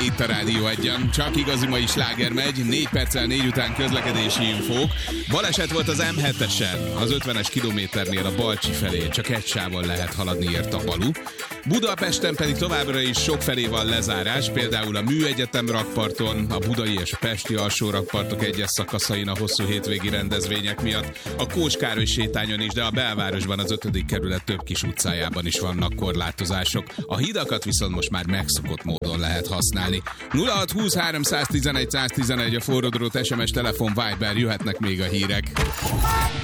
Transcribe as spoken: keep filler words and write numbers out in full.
itt a Rádió Egyen. Csak igazi mai sláger megy, négy perccel négy után közlekedési infók. Baleset volt az em hetesen, az ötvenes kilométernél a Balcsi felé, csak egy sávon lehet haladni, ért a Balu. Budapesten pedig továbbra is sokfelé van lezárás, például a Műegyetem rakparton, a budai és a pesti alsó rakpartok egyes szakaszain a hosszú hétvégi rendezvények miatt, a Kós Károly sétányon is, de a belvárosban az ötödik kerület több kis utcájában is vannak korlátozások. A hidakat viszont most már megszokott módon lehet használni. nulla hat húsz háromszáztizenegy száztizenegy a forródrót, es em es, telefon, Viber, jöhetnek még a hírek.